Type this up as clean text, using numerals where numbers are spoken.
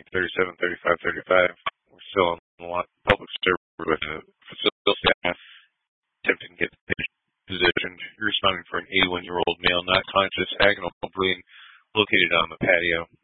37, 35, 35. We're still on the public server with a facility staff attempting to get the patient positioned. You're responding for an 81-year-old male, not conscious, agonal bleeding, located on the patio.